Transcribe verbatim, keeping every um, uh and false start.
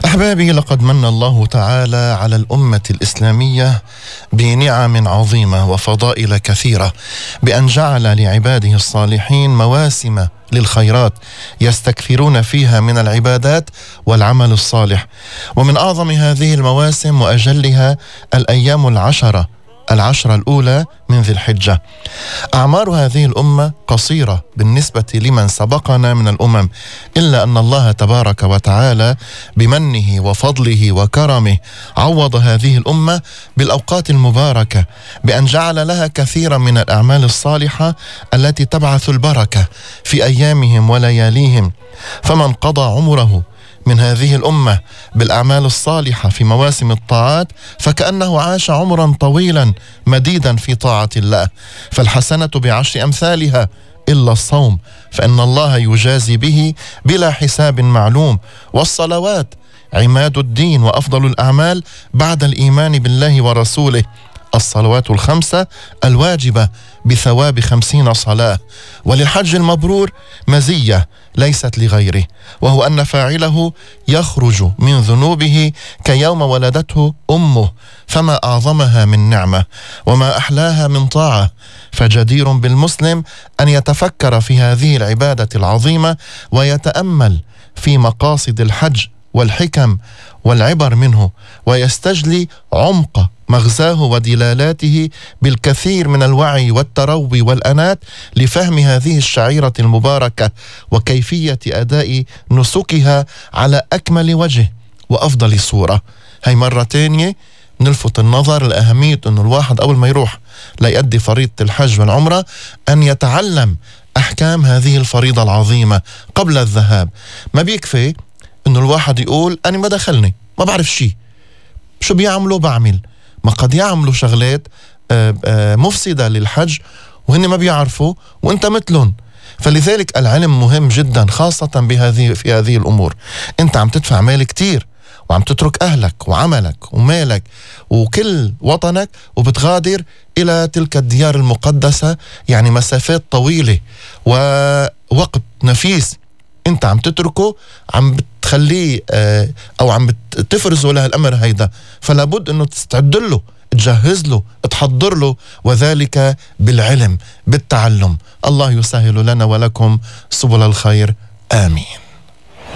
أحبابي، لقد من الله تعالى على الأمة الإسلامية بنعم عظيمة وفضائل كثيرة، بأن جعل لعباده الصالحين مواسم للخيرات يستكثرون فيها من العبادات والعمل الصالح. ومن أعظم هذه المواسم وأجلها الأيام العشرة العشرة الأولى من ذي الحجة. أعمار هذه الأمة قصيرة بالنسبة لمن سبقنا من الأمم، إلا أن الله تبارك وتعالى بمنه وفضله وكرمه عوض هذه الأمة بالأوقات المباركة، بأن جعل لها كثيرا من الأعمال الصالحة التي تبعث البركة في أيامهم ولياليهم. فمن قضى عمره من هذه الأمة بالأعمال الصالحة في مواسم الطاعات فكأنه عاش عمرا طويلا مديدا في طاعة الله. فالحسنة بعشر أمثالها إلا الصوم، فإن الله يجازي به بلا حساب معلوم. والصلوات عماد الدين وأفضل الأعمال بعد الإيمان بالله ورسوله. الصلوات الخمسة الواجبة بثواب خمسين صلاة. وللحج المبرور مزية ليست لغيره، وهو أن فاعله يخرج من ذنوبه كيوم ولدته أمه، فما أعظمها من نعمة وما أحلاها من طاعة. فجدير بالمسلم أن يتفكر في هذه العبادة العظيمة ويتأمل في مقاصد الحج والحكم والعبر منه، ويستجلي عمق مغزاه ودلالاته بالكثير من الوعي والتروي والأنات لفهم هذه الشعيرة المباركة وكيفية أداء نسكها على أكمل وجه وأفضل صورة. هاي مرة تانية نلفت النظر لأهمية أنه الواحد أول ما يروح ليؤدي فريضة الحج والعمرة أن يتعلم أحكام هذه الفريضة العظيمة قبل الذهاب. ما بيكفي أنه الواحد يقول أنا ما دخلني، ما بعرف شيء، شو بيعملوا بعمل. ما قد يعملوا شغلات مفسدة للحج وهن ما بيعرفوا وانت مثلهم. فلذلك العلم مهم جدا، خاصة بهذه في هذه الأمور. انت عم تدفع مال كتير وعم تترك أهلك وعملك ومالك وكل وطنك وبتغادر إلى تلك الديار المقدسة، يعني مسافات طويلة ووقت نفيس انت عم تتركه، عم بتخليه اه او عم بتفرزه له الامر هيدا. فلا بد انه تستعد له، تجهز له، تحضر له، وذلك بالعلم بالتعلم. الله يسهل لنا ولكم سبل الخير، آمين.